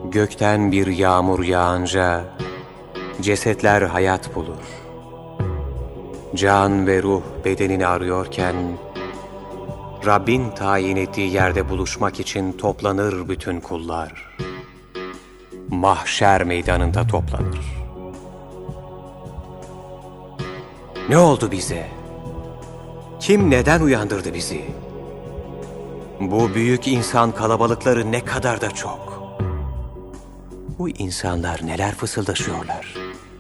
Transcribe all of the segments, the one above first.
Gökten bir yağmur yağınca cesetler hayat bulur. Can ve ruh bedenini arıyorken Rabbin tayin ettiği yerde buluşmak için toplanır bütün kullar. Mahşer meydanında toplanır. Ne oldu bize? Kim neden uyandırdı bizi? Bu büyük insan kalabalıkları ne kadar da çok. Bu insanlar neler fısıldaşıyorlar?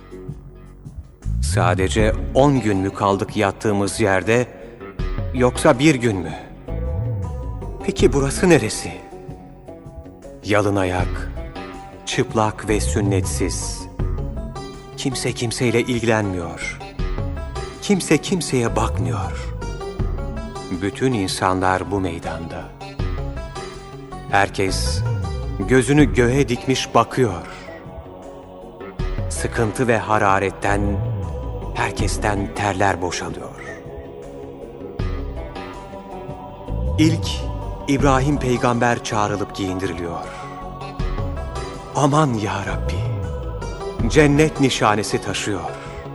Sadece 10 gün mü kaldık yattığımız yerde, yoksa bir gün mü? Peki burası neresi? Yalın ayak, çıplak ve sünnetsiz. Kimse kimseyle ilgilenmiyor. Kimse kimseye bakmıyor. Bütün insanlar bu meydanda. Herkes gözünü göğe dikmiş bakıyor. Sıkıntı ve hararetten herkesten terler boşalıyor. İlk İbrahim peygamber çağrılıp giyindiriliyor. Aman ya Rabbi, cennet nişanesi taşıyor.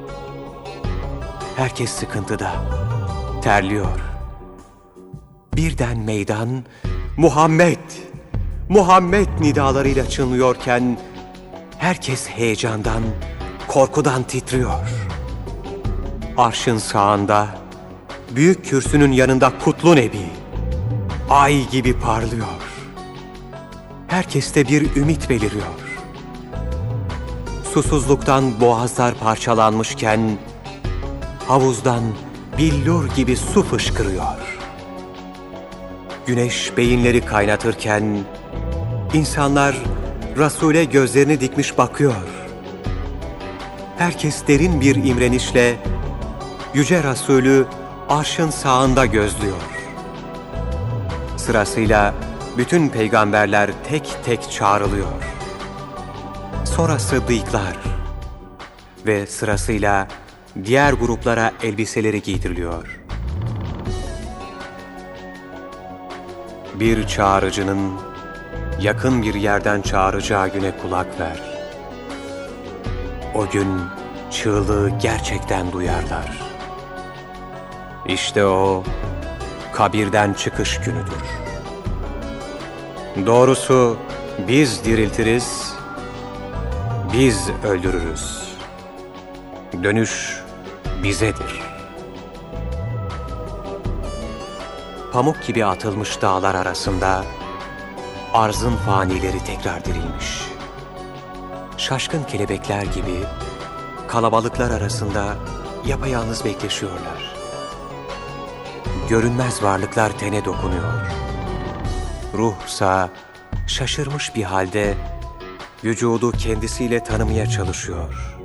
Herkes sıkıntıda, terliyor. Birden meydan Muhammed, Muhammed nidalarıyla çınlıyorken herkes heyecandan, korkudan titriyor. Arşın sağında, büyük kürsünün yanında Kutlu Nebi, ay gibi parlıyor. Herkeste bir ümit beliriyor. Susuzluktan boğazlar parçalanmışken havuzdan billur gibi su fışkırıyor. Güneş beyinleri kaynatırken insanlar Resul'e gözlerini dikmiş bakıyor. Herkes derin bir imrenişle Yüce Resulü arşın sağında gözlüyor. Sırasıyla bütün peygamberler tek tek çağrılıyor. Sonra sıddıklar ve sırasıyla diğer gruplara elbiseleri giydiriliyor. Bir çağrıcının yakın bir yerden çağıracağı güne kulak ver. O gün çığlığı gerçekten duyarlar. İşte o kabirden çıkış günüdür. Doğrusu biz diriltiriz, biz öldürürüz. Dönüş bizedir. Pamuk gibi atılmış dağlar arasında arzın fanileri tekrar dirilmiş. Şaşkın kelebekler gibi kalabalıklar arasında yapayalnız bekleşiyorlar. Görünmez varlıklar tene dokunuyor. Ruhsa şaşırmış bir halde vücudu kendisiyle tanımaya çalışıyor.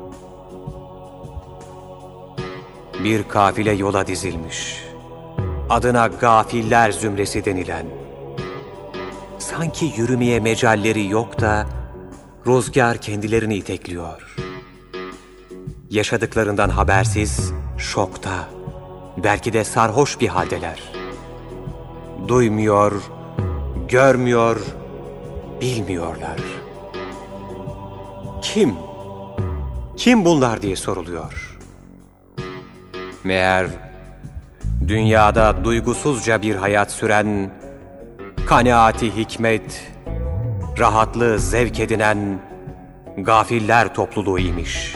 Bir kafile yola dizilmiş. Adına gafiller zümresi denilen. Sanki yürümeye mecalleri yok da rüzgar kendilerini itekliyor. Yaşadıklarından habersiz, şokta, belki de sarhoş bir haldeler. Duymuyor, görmüyor, bilmiyorlar. Kim? Kim bunlar diye soruluyor. Meğer dünyada duygusuzca bir hayat süren, kanaati hikmet, rahatlığı zevk edinen gafiller topluluğuymuş.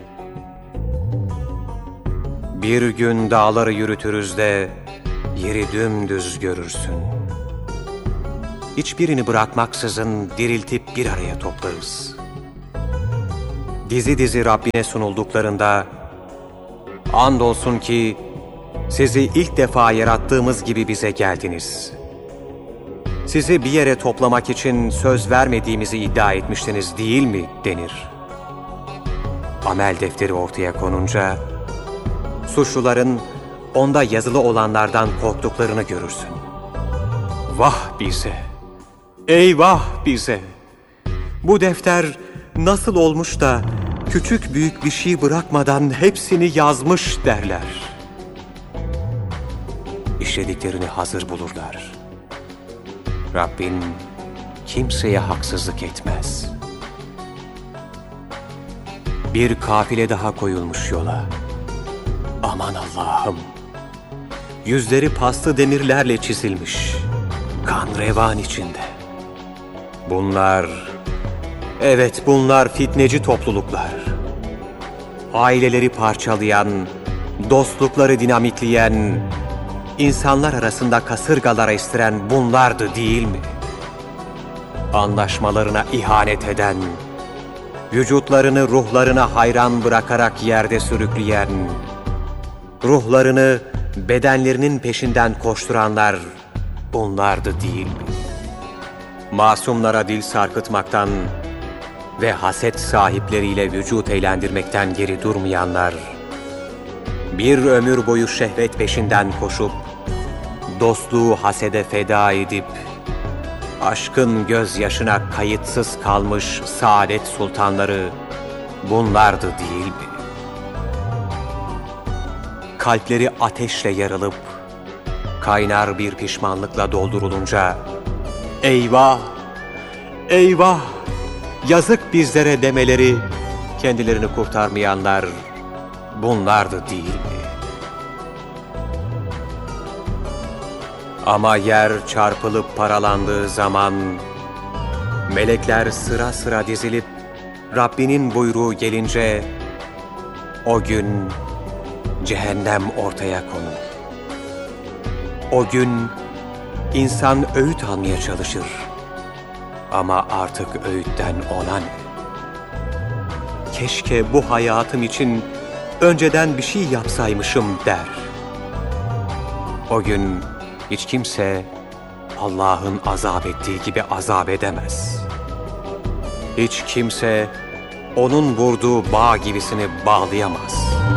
Bir gün dağları yürütürüz de yeri dümdüz görürsün. Hiçbirini bırakmaksızın diriltip bir araya toplarız. Dizi dizi Rabbine sunulduklarında, andolsun ki sizi ilk defa yarattığımız gibi bize geldiniz. Sizi bir yere toplamak için söz vermediğimizi iddia etmiştiniz değil mi denir. Amel defteri ortaya konunca, suçluların onda yazılı olanlardan korktuklarını görürsün. Vah bize! Eyvah bize! Bu defter nasıl olmuş da küçük büyük bir şey bırakmadan hepsini yazmış derler. İşlediklerini hazır bulurlar. Rabbin kimseye haksızlık etmez. Bir kafile daha koyulmuş yola. Aman Allah'ım! Yüzleri paslı demirlerle çizilmiş, kan revan içinde. Evet bunlar fitneci topluluklar. Aileleri parçalayan, dostlukları dinamitleyen, insanlar arasında kasırgalara estiren bunlardı değil mi? Anlaşmalarına ihanet eden, vücutlarını ruhlarına hayran bırakarak yerde sürükleyen, ruhlarını bedenlerinin peşinden koşturanlar bunlardı değil mi? Masumlara dil sarkıtmaktan ve haset sahipleriyle vücut eğlendirmekten geri durmayanlar, bir ömür boyu şehvet peşinden koşup, dostluğu hasede feda edip, aşkın gözyaşına kayıtsız kalmış saadet sultanları bunlardı değil mi? Kalpleri ateşle yarılıp, kaynar bir pişmanlıkla doldurulunca, eyvah, eyvah, yazık bizlere demeleri, kendilerini kurtarmayanlar bunlardı değil mi? Ama yer çarpılıp paralandığı zaman, melekler sıra sıra dizilip, Rabbinin buyruğu gelince, o gün cehennem ortaya konur. O gün insan öğüt almaya çalışır. Ama artık öğütten ona ne? Keşke bu hayatım için önceden bir şey yapsaymışım der. O gün hiç kimse Allah'ın azap ettiği gibi azap edemez. Hiç kimse onun vurduğu bağ gibisini bağlayamaz.